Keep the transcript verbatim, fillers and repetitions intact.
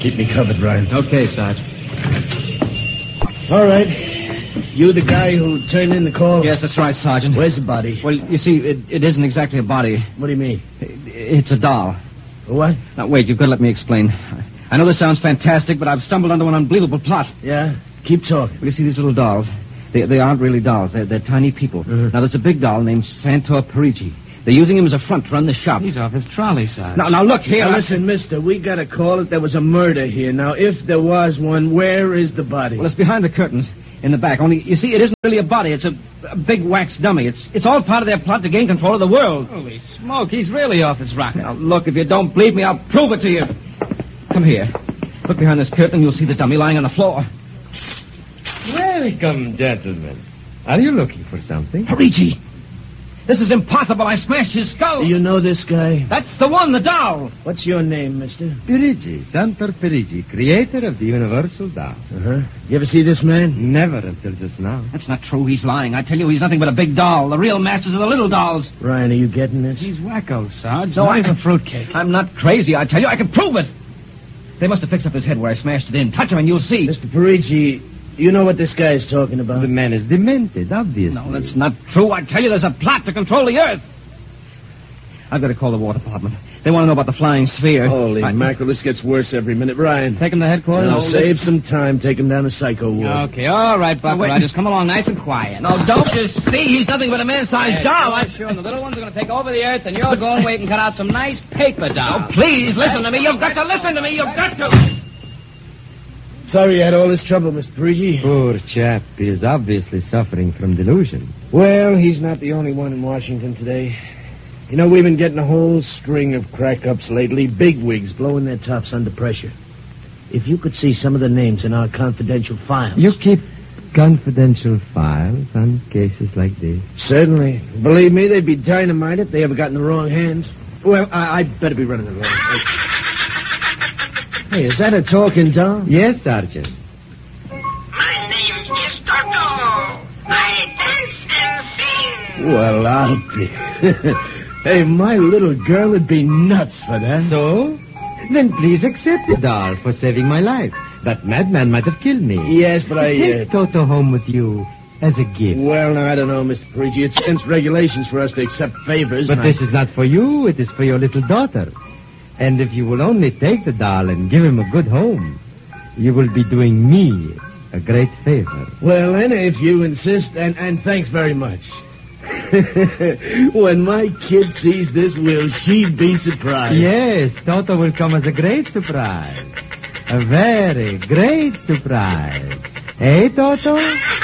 Keep me covered, Ryan. Okay, Sarge. All right. You the guy who turned in the call? Yes, that's right, Sergeant. Where's the body? Well, you see, it, it isn't exactly a body. What do you mean? It, it's a doll. What? Now, wait, you've got to let me explain. I know this sounds fantastic, but I've stumbled onto an unbelievable plot. Yeah? Keep talking. Well, you see, these little dolls, they, they aren't really dolls. They're, they're tiny people. Mm-hmm. Now, there's a big doll named Santor Parigi. They're using him as a front to run the shop. He's off his trolley, Sarge. Now, now, look here. Now, listen, mister, we got a call that there was a murder here. Now, if there was one, where is the body? Well, it's behind the curtains in the back. Only, you see, it isn't really a body. It's a, a big wax dummy. It's it's all part of their plot to gain control of the world. Holy smoke, he's really off his rocker. Now, look, if you don't believe me, I'll prove it to you. Come here. Look behind this curtain and you'll see the dummy lying on the floor. Welcome, gentlemen. Are you looking for something? Parigi! This is impossible. I smashed his skull. Do you know this guy? That's the one, the doll. What's your name, mister? Pirigi, Santor Pirigi, creator of the Universal Doll. Uh-huh. You ever see this man? Never until just now. That's not true. He's lying. I tell you, he's nothing but a big doll. The real masters are the little dolls. Ryan, are you getting this? He's wacko, Sarge. So Always I- a fruitcake. I'm not crazy, I tell you. I can prove it. They must have fixed up his head where I smashed it in. Touch him and you'll see. Mister Parigi, you know what this guy is talking about? The man is demented, obviously. No, that's not true. I tell you, there's a plot to control the Earth. I've got to call the War Department. They want to know about the flying sphere. Holy I... mackerel, this gets worse every minute. Ryan. Take him to headquarters? Now, save some time. Take him down to Psycho Ward. Okay, all right, Buck. wait. Rogers. Come along nice and quiet. No, don't you see? He's nothing but a man-sized Yes, doll. sure, I... sure, and the little ones are going to take over the Earth, and you're going wait and cut out some nice paper dolls. Oh, please, listen to me. You've got to listen to me. You've got to... Sorry you had all this trouble, Mister Parigi. Poor chap. He is obviously suffering from delusion. Well, he's not the only one in Washington today. You know, we've been getting a whole string of crack-ups lately, bigwigs blowing their tops under pressure. If you could see some of the names in our confidential files... You keep confidential files on cases like this? Certainly. Believe me, they'd be dynamite if they ever got in the wrong hands. Well, I, I'd better be running along. Hey, is that a talking doll? Yes, Sergeant. My name is Toto. I dance and sing. Well, I'll be... Hey, my little girl would be nuts for that. So? Then please accept the doll for saving my life. That madman might have killed me. Yes, but I... Take Uh... Toto home with you as a gift. Well, now, I don't know, Mister Parigi. It's against regulations for us to accept favors. But and this I... is not for you. It is for your little daughter. And if you will only take the doll and give him a good home, you will be doing me a great favor. Well, then, if you insist, and, and thanks very much. When my kid sees this, will she be surprised? Yes, Toto will come as a great surprise. A very great surprise. Hey, Toto?